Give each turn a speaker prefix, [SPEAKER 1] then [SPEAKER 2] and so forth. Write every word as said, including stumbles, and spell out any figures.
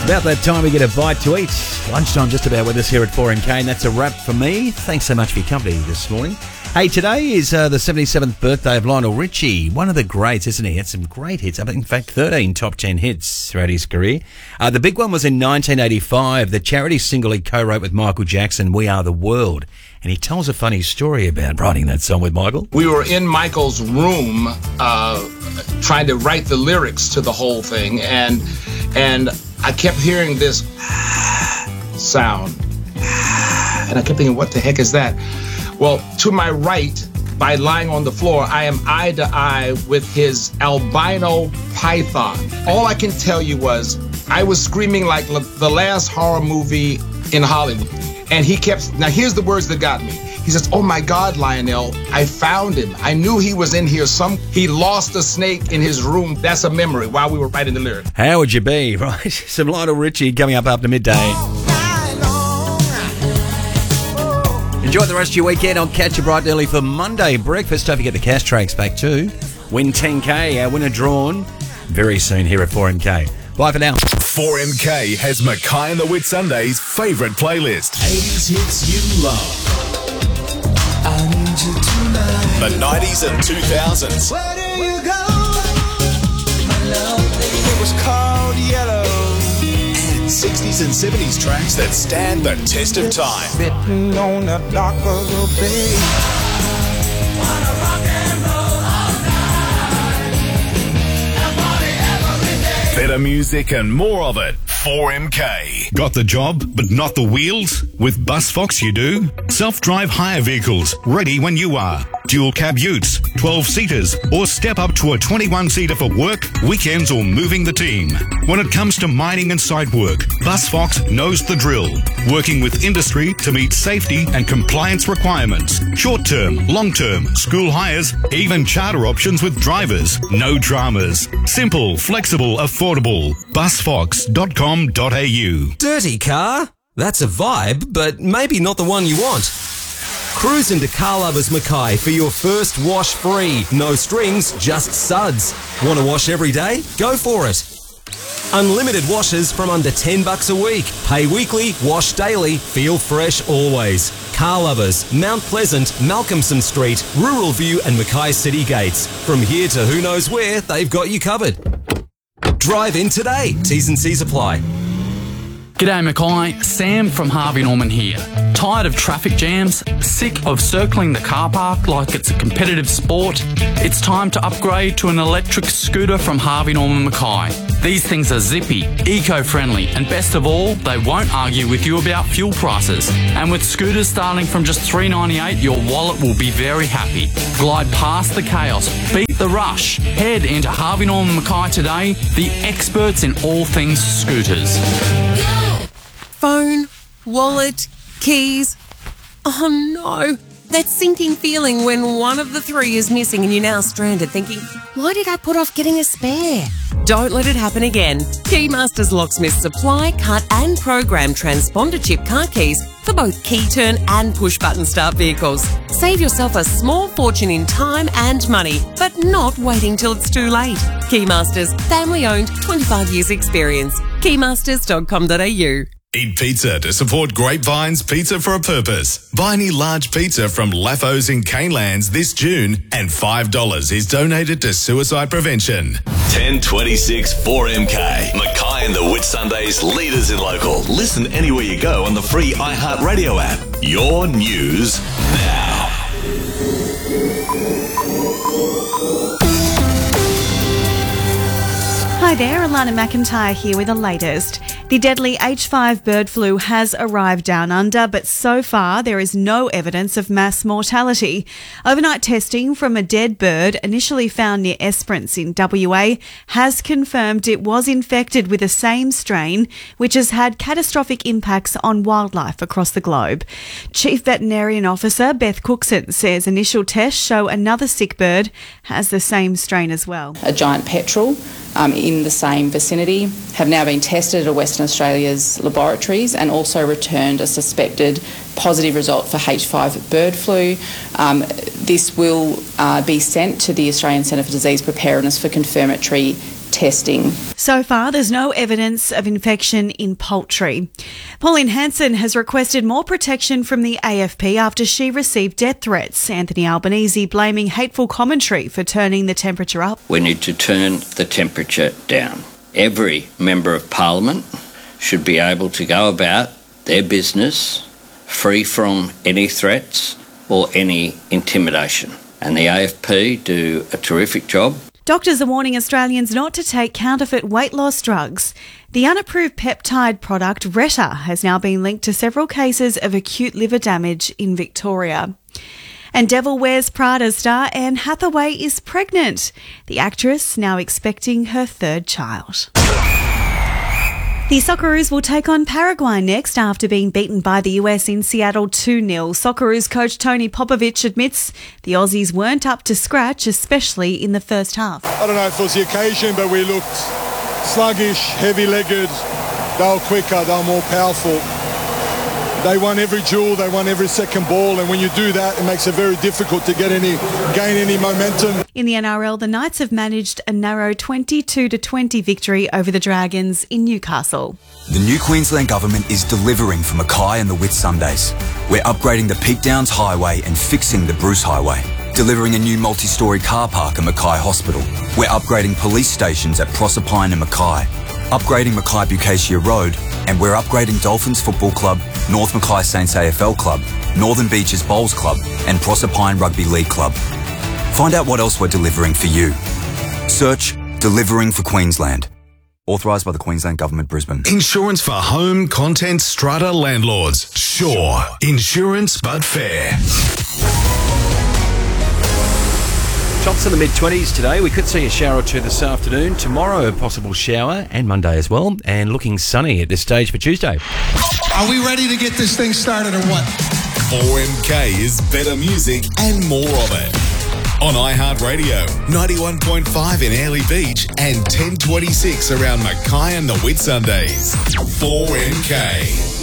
[SPEAKER 1] About that time we get a bite to eat. Lunchtime just about with us here at four M K, and that's a wrap for me. Thanks so much for your company this morning. Hey, today is uh, the seventy-seventh birthday of Lionel Richie, one of the greats, isn't he? He had some great hits. I think, in fact, thirteen top ten hits throughout his career. Uh, the big one was in nineteen eighty-five, the charity single he co-wrote with Michael Jackson, We Are the World. And he tells a funny story about writing that song with Michael.
[SPEAKER 2] We were in Michael's room uh, trying to write the lyrics to the whole thing, and and I kept hearing this sound. And I kept thinking, what the heck is that? Well, to my right, by lying on the floor, I am eye to eye with his albino python. All I can tell you was I was screaming like the last horror movie in Hollywood. And he kept, now here's the words that got me. He says, oh my God, Lionel, I found him. I knew he was in here. Some He lost a snake in his room. That's a memory while we were writing the lyrics.
[SPEAKER 1] How would you be, right? Some Lionel Richie coming up after midday. Enjoy the rest of your weekend. I'll catch you bright and early for Monday breakfast. Don't forget the cash tracks back too. Win ten K, our winner drawn very soon here at four M K. Bye for now.
[SPEAKER 3] four M K has Mackay and the Whitsundays' favourite playlist.
[SPEAKER 4] eighties hits you love. I need you tonight.
[SPEAKER 3] The nineties and two thousands.
[SPEAKER 4] Where do you go? My love, it was called Yellow.
[SPEAKER 3] And sixties and seventies tracks that stand the test of time.
[SPEAKER 4] Sitting on the dock of the bay. Wanna rock and roll all night. And party every day.
[SPEAKER 3] Better music and more of it. four M K. Got the job, but not the wheels? With BusFox you do. Self-drive hire vehicles, ready when you are. Dual cab utes, twelve-seaters, or step up to a twenty-one-seater for work, weekends, or moving the team. When it comes to mining and site work, BusFox knows the drill. Working with industry to meet safety and compliance requirements. Short-term, long-term, school hires, even charter options with drivers. No dramas. Simple, flexible, affordable. bus fox dot com dot a u.
[SPEAKER 5] Dirty car? That's a vibe, but maybe not the one you want. Cruise into Car Lovers Mackay for your first wash free. No strings, just suds. Want to wash every day? Go for it. Unlimited washes from under ten bucks a week. Pay weekly, wash daily, feel fresh always. Car Lovers, Mount Pleasant, Malcolmson Street, Rural View and Mackay City Gates. From here to who knows where, they've got you covered. Drive in today. T's and C's apply.
[SPEAKER 6] G'day Mackay, Sam from Harvey Norman here. Tired of traffic jams? Sick of circling the car park like it's a competitive sport? It's time to upgrade to an electric scooter from Harvey Norman Mackay. These things are zippy, eco-friendly, and best of all, they won't argue with you about fuel prices. And with scooters starting from just three dollars ninety-eight, your wallet will be very happy. Glide past the chaos, beat the rush. Head into Harvey Norman Mackay today, the experts in all things scooters.
[SPEAKER 7] Phone, wallet, keys. Oh no, that sinking feeling when one of the three is missing and you're now stranded thinking, why did I put off getting a spare? Don't let it happen again. Keymasters Locksmiths supply, cut and program transponder chip car keys for both key turn and push button start vehicles. Save yourself a small fortune in time and money, but not waiting till it's too late. Keymasters, family owned, twenty-five years experience. keymasters dot com dot a u.
[SPEAKER 3] Eat pizza to support Grapevine's Pizza for a Purpose. Buy any large pizza from Laffos in Canelands this June and five dollars is donated to suicide prevention.
[SPEAKER 8] ten twenty-six four M K. Mackay and the Whitsundays, leaders in local. Listen anywhere you go on the free iHeartRadio app. Your news now.
[SPEAKER 9] Hi there, Alana McIntyre here with the latest. The deadly H five bird flu has arrived down under, but so far there is no evidence of mass mortality. Overnight testing from a dead bird initially found near Esperance in W A has confirmed it was infected with the same strain, which has had catastrophic impacts on wildlife across the globe. Chief Veterinarian Officer Beth Cookson says initial tests show another sick bird has the same strain as well.
[SPEAKER 10] A giant petrel Um, in the same vicinity have now been tested at Western Australia's laboratories and also returned a suspected positive result for H five bird flu. Um, this will uh, be sent to the Australian Centre for Disease Preparedness for confirmatory testing.
[SPEAKER 9] So far, there's no evidence of infection in poultry. Pauline Hanson has requested more protection from the A F P after she received death threats. Anthony Albanese blaming hateful commentary for turning the temperature up.
[SPEAKER 11] We need to turn the temperature down. Every member of Parliament should be able to go about their business free from any threats or any intimidation. And the A F P do a terrific job.
[SPEAKER 9] Doctors are warning Australians not to take counterfeit weight loss drugs. The unapproved peptide product Retta has now been linked to several cases of acute liver damage in Victoria. And Devil Wears Prada star Anne Hathaway is pregnant. The actress now expecting her third child. The Socceroos will take on Paraguay next after being beaten by the U S in Seattle two nil. Socceroos coach Tony Popovich admits the Aussies weren't up to scratch, especially in the first half.
[SPEAKER 12] I don't know if it was the occasion, but we looked sluggish, heavy-legged. They were quicker, they were more powerful. They won every duel, they won every second ball, and when you do that, it makes it very difficult to get any, gain any momentum.
[SPEAKER 9] In the N R L, the Knights have managed a narrow twenty-two to twenty victory over the Dragons in Newcastle.
[SPEAKER 13] The new Queensland Government is delivering for Mackay and the Whitsundays. We're upgrading the Peak Downs Highway and fixing the Bruce Highway. Delivering a new multi-storey car park at Mackay Hospital. We're upgrading police stations at Proserpine and Mackay. Upgrading Mackay Bucacia Road, and we're upgrading Dolphins Football Club, North Mackay Saints A F L Club, Northern Beaches Bowls Club, and Proserpine Rugby League Club. Find out what else we're delivering for you. Search Delivering for Queensland. Authorised by the Queensland Government, Brisbane.
[SPEAKER 3] Insurance for home, content, strata landlords. Sure. Insurance, but fair.
[SPEAKER 1] Tops in the mid-twenties today. We could see a shower or two this afternoon. Tomorrow, a possible shower, and Monday as well. And looking sunny at this stage for Tuesday.
[SPEAKER 14] Are we ready to get this thing started or what?
[SPEAKER 3] four M K is better music and more of it. On iHeartRadio, ninety-one point five in Airlie Beach and ten twenty-six around Mackay and the Whitsundays. four M K.